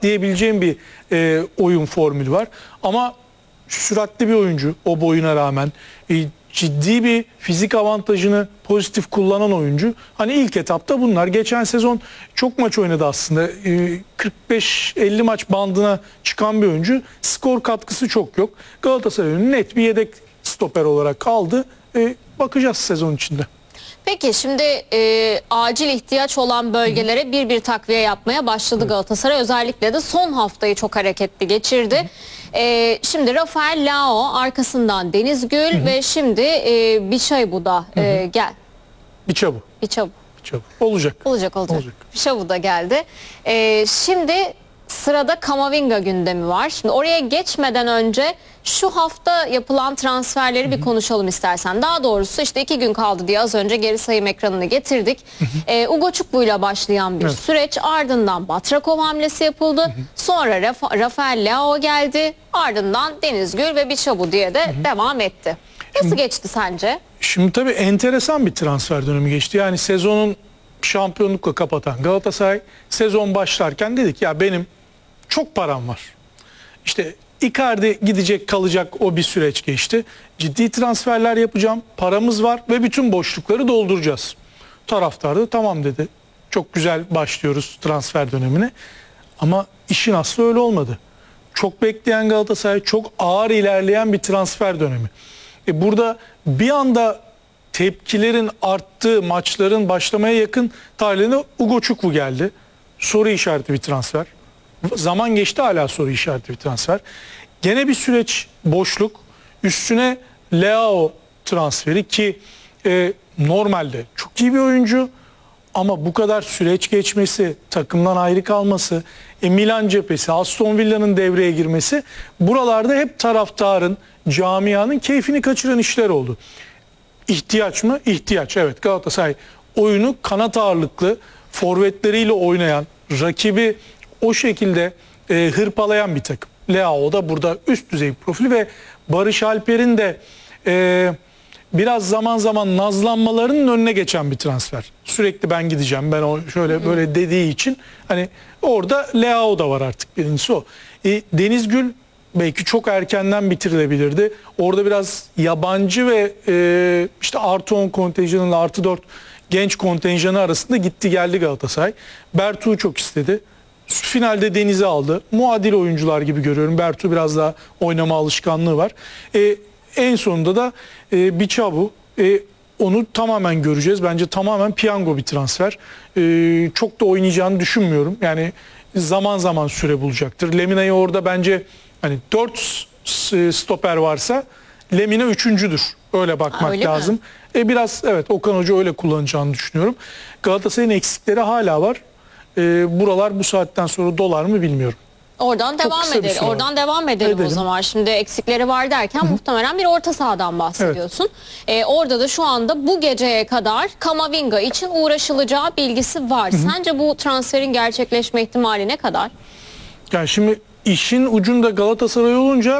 diyebileceğim bir oyun formülü var. Ama süratli bir oyuncu o boyuna rağmen, ciddi bir fizik avantajını pozitif kullanan oyuncu. Hani ilk etapta bunlar. Geçen sezon çok maç oynadı aslında. 45-50 maç bandına çıkan bir oyuncu. Skor katkısı çok yok. Galatasaray'ın net bir yedek stoper olarak kaldı. Bakacağız sezon içinde. Peki şimdi acil ihtiyaç olan bölgelere bir takviye yapmaya başladı Galatasaray. Özellikle de son haftayı çok hareketli geçirdi. Şimdi Rafael Leao, arkasından Deniz Gül ve şimdi Biçabu da gel. Biçabu. Olacak. Biçabu da geldi. Şimdi sırada Camavinga gündemi var. Şimdi oraya geçmeden önce şu hafta yapılan transferleri bir konuşalım istersen. Daha doğrusu işte 2 gün kaldı diye az önce geri sayım ekranını getirdik. Ugochukwu ile başlayan bir süreç. Ardından Batrakov hamlesi yapıldı. Sonra Rafael Leao geldi. Ardından Deniz Gül ve Biçabu diye de devam etti. Nasıl geçti sence? Şimdi tabii enteresan bir transfer dönemi geçti. Yani sezonun şampiyonlukla kapatan Galatasaray sezon başlarken dedik ya benim çok param var. İşte Icardi gidecek kalacak, o bir süreç geçti. Ciddi transferler yapacağım, paramız var ve bütün boşlukları dolduracağız. Taraftar da tamam dedi. Çok güzel başlıyoruz transfer dönemine. Ama işin aslı öyle olmadı. Çok bekleyen Galatasaray, çok ağır ilerleyen bir transfer dönemi. Burada bir anda tepkilerin arttığı, maçların başlamaya yakın tarihinde Ugochukwu geldi. Soru işareti bir transfer. Zaman geçti, hala soru işareti bir transfer. Gene bir süreç boşluk. Üstüne Leao transferi ki normalde çok iyi bir oyuncu. Ama bu kadar süreç geçmesi, takımdan ayrı kalması, Milan cephesi, Aston Villa'nın devreye girmesi buralarda hep taraftarın, camianın keyfini kaçıran işler oldu. İhtiyaç mı? İhtiyaç. Evet, Galatasaray oyunu kanat ağırlıklı forvetleriyle oynayan, rakibi o şekilde hırpalayan bir takım. Leao da burada üst düzey bir profil ve Barış Alper'in de biraz zaman zaman nazlanmalarının önüne geçen bir transfer. Sürekli ben gideceğim, ben o şöyle böyle dediği için hani orada Leao da var artık, birincisi o. Deniz Gül belki çok erkenden bitirilebilirdi. Orada biraz yabancı ve işte artı 10 kontenjanıyla artı 4 genç kontenjanı arasında gitti geldi Galatasaray. Bertu'yu çok istedi. Finalde Deniz'i aldı. Muadil oyuncular gibi görüyorum. Bertu biraz daha oynama alışkanlığı var. En sonunda da Biçabu. Onu tamamen göreceğiz. Bence tamamen piyango bir transfer. Çok da oynayacağını düşünmüyorum. Yani zaman zaman süre bulacaktır. Lemina'yı orada bence hani 4 stoper varsa Lemina 3.'dür. Öyle bakmak öyle lazım. Biraz evet, Okan Hoca öyle kullanacağını düşünüyorum. Galatasaray'ın eksikleri hala var. Buralar bu saatten sonra dolar mı bilmiyorum. Oradan devam edelim o zaman. Şimdi eksikleri var derken muhtemelen bir orta sahadan bahsediyorsun. Evet. Orada da şu anda bu geceye kadar Camavinga için uğraşılacağı bilgisi var. Sence bu transferin gerçekleşme ihtimali ne kadar? Yani şimdi işin ucunda Galatasaray olunca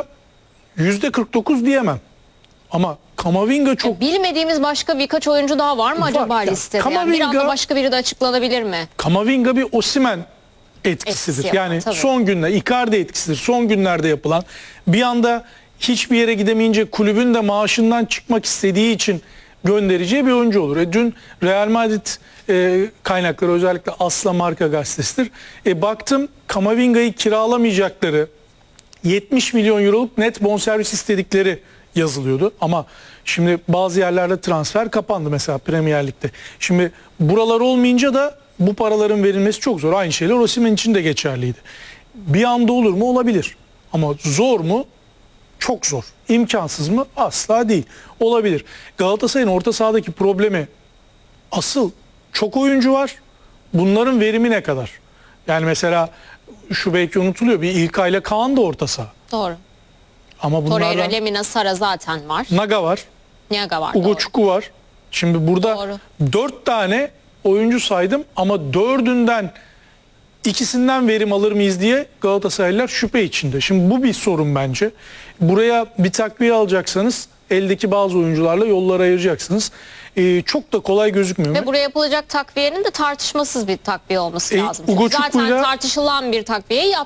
%49 diyemem. Ama Camavinga çok... Bilmediğimiz başka birkaç oyuncu daha var mı acaba listede? Yani bir anda başka biri de açıklanabilir mi? Camavinga bir Osimhen etkisidir. Yani tabii. son günler, Icardi etkisidir. Son günlerde yapılan, bir anda hiçbir yere gidemeyince kulübün de maaşından çıkmak istediği için göndereceği bir oyuncu olur. Dün Real Madrid kaynakları, özellikle Asla Marka gazetesidir. Baktım Camavinga'yı kiralamayacakları, 70 milyon euroluk net bonservis istedikleri yazılıyordu. Ama şimdi bazı yerlerde transfer kapandı, mesela Premier Lig'de. Şimdi buralar olmayınca da bu paraların verilmesi çok zor. Aynı şeyler Osimhen için de geçerliydi. Bir anda olur mu? Olabilir. Ama zor mu? Çok zor. İmkansız mı? Asla değil. Olabilir. Galatasaray'ın orta sahadaki problemi asıl çok oyuncu var. Bunların verimi ne kadar? Yani mesela şu belki unutuluyor. Bir İlkay ile Kaan da orta saha. Doğru. Ama bunlardan... Torreira, Lemina, Sara zaten var. Naga var. Ugochukwu var. Şimdi burada 4 tane oyuncu saydım ama 4'ünden ikisinden verim alır mıyız diye Galatasaraylılar şüphe içinde. Şimdi bu bir sorun bence. Buraya bir takviye alacaksanız eldeki bazı oyuncularla yolları ayıracaksınız. Çok da kolay gözükmüyor. Ve buraya yapılacak takviyenin de tartışmasız bir takviye olması lazım. Zaten tartışılan bir takviyeyi